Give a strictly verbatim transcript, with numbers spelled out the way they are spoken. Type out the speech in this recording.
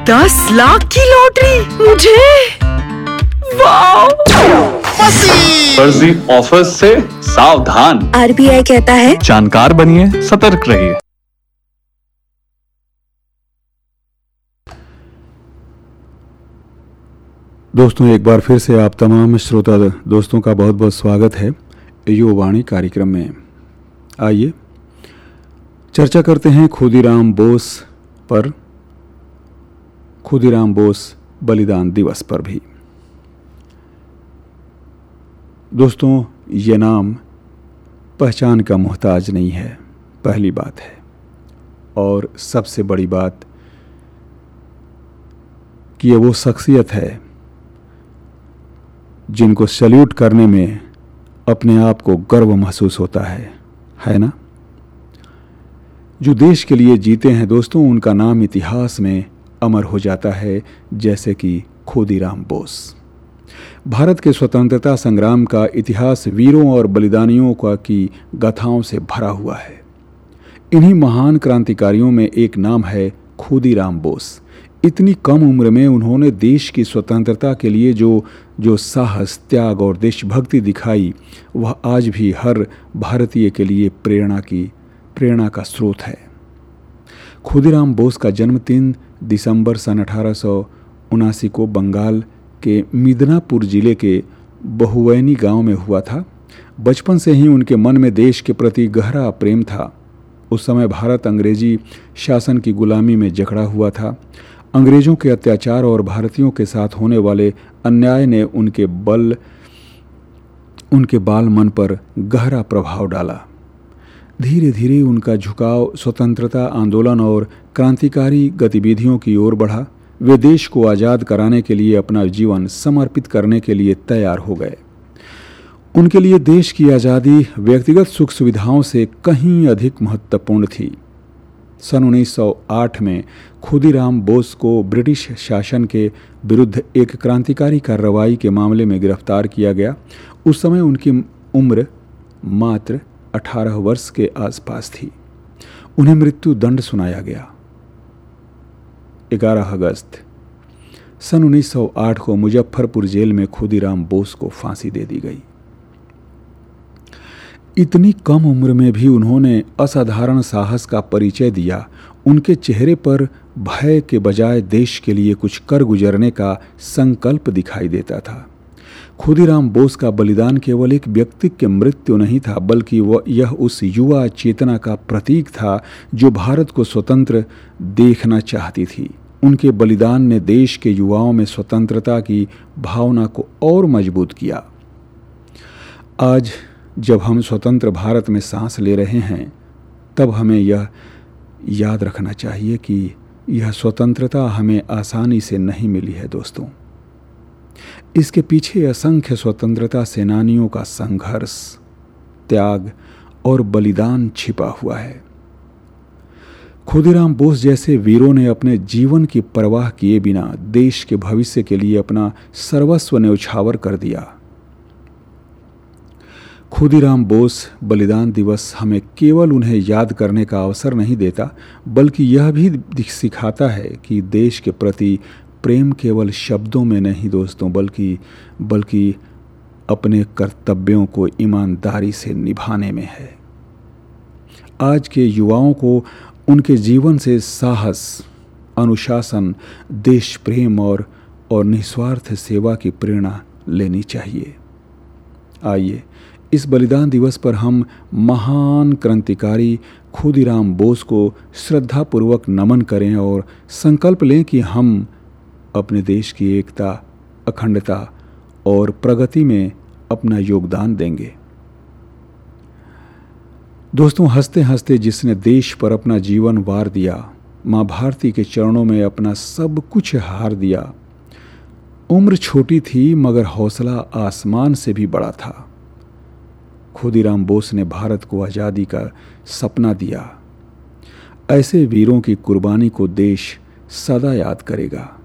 दस लाख की लॉटरी मुझे। वाओ! फर्जी ऑफर से सावधान। आरबीआई कहता है जानकार बनिए, सतर्क रहिए। दोस्तों, एक बार फिर से आप तमाम श्रोता दोस्तों का बहुत बहुत स्वागत है युवावाणी कार्यक्रम में। आइए चर्चा करते हैं खुदीराम बोस पर, खुदीराम बोस बलिदान दिवस पर भी। दोस्तों, ये नाम पहचान का मोहताज नहीं है, पहली बात है। और सबसे बड़ी बात कि ये वो शख्सियत है जिनको सैल्यूट करने में अपने आप को गर्व महसूस होता है, है ना? जो देश के लिए जीते हैं दोस्तों, उनका नाम इतिहास में अमर हो जाता है, जैसे कि खुदीराम बोस। भारत के स्वतंत्रता संग्राम का इतिहास वीरों और बलिदानियों का की गाथाओं से भरा हुआ है। इन्हीं महान क्रांतिकारियों में एक नाम है खुदीराम बोस। इतनी कम उम्र में उन्होंने देश की स्वतंत्रता के लिए जो जो साहस, त्याग और देशभक्ति दिखाई, वह आज भी हर भारतीय के लिए प्रेरणा की प्रेरणा का स्रोत है। खुदीराम बोस का जन्म तीन दिसंबर सन अठारह सौ उनासी को बंगाल के मिदनापुर जिले के बहुवैनी गांव में हुआ था। बचपन से ही उनके मन में देश के प्रति गहरा प्रेम था। उस समय भारत अंग्रेजी शासन की गुलामी में जकड़ा हुआ था। अंग्रेजों के अत्याचार और भारतीयों के साथ होने वाले अन्याय ने उनके बल उनके बाल मन पर गहरा प्रभाव डाला। धीरे धीरे उनका झुकाव स्वतंत्रता आंदोलन और क्रांतिकारी गतिविधियों की ओर बढ़ा। वे देश को आज़ाद कराने के लिए अपना जीवन समर्पित करने के लिए तैयार हो गए। उनके लिए देश की आज़ादी व्यक्तिगत सुख सुविधाओं से कहीं अधिक महत्वपूर्ण थी। सन उन्नीस सौ आठ में खुदीराम बोस को ब्रिटिश शासन के विरुद्ध एक क्रांतिकारी कार्रवाई के मामले में गिरफ्तार किया गया। उस समय उनकी उम्र मात्र अठारह वर्ष के आसपास थी। उन्हें मृत्यु दंड सुनाया गया। ग्यारह अगस्त सन उन्नीस सौ आठ को मुजफ्फरपुर जेल में खुदीराम बोस को फांसी दे दी गई। इतनी कम उम्र में भी उन्होंने असाधारण साहस का परिचय दिया। उनके चेहरे पर भय के बजाय देश के लिए कुछ कर गुजरने का संकल्प दिखाई देता था। खुदीराम बोस का बलिदान केवल एक व्यक्ति की मृत्यु नहीं था, बल्कि वह यह उस युवा चेतना का प्रतीक था जो भारत को स्वतंत्र देखना चाहती थी। उनके बलिदान ने देश के युवाओं में स्वतंत्रता की भावना को और मजबूत किया। आज जब हम स्वतंत्र भारत में सांस ले रहे हैं, तब हमें यह याद रखना चाहिए कि यह स्वतंत्रता हमें आसानी से नहीं मिली है दोस्तों। इसके पीछे असंख्य स्वतंत्रता सेनानियों का संघर्ष, त्याग और बलिदान छिपा हुआ है। खुदीराम बोस जैसे वीरों ने अपने जीवन की परवाह किए बिना देश के भविष्य के लिए अपना सर्वस्व न्यौछावर कर दिया। खुदीराम बोस बलिदान दिवस हमें केवल उन्हें याद करने का अवसर नहीं देता, बल्कि यह भी सिखाता है कि देश के प्रति प्रेम केवल शब्दों में नहीं दोस्तों, बल्कि बल्कि अपने कर्तव्यों को ईमानदारी से निभाने में है। आज के युवाओं को उनके जीवन से साहस, अनुशासन, देश प्रेम और और निस्वार्थ सेवा की प्रेरणा लेनी चाहिए। आइए इस बलिदान दिवस पर हम महान क्रांतिकारी खुदीराम बोस को श्रद्धापूर्वक नमन करें और संकल्प लें कि हम अपने देश की एकता, अखंडता और प्रगति में अपना योगदान देंगे। दोस्तों, हंसते हंसते जिसने देश पर अपना जीवन वार दिया, माँ भारती के चरणों में अपना सब कुछ हार दिया। उम्र छोटी थी मगर हौसला आसमान से भी बड़ा था। खुदीराम बोस ने भारत को आज़ादी का सपना दिया। ऐसे वीरों की कुर्बानी को देश सदा याद करेगा।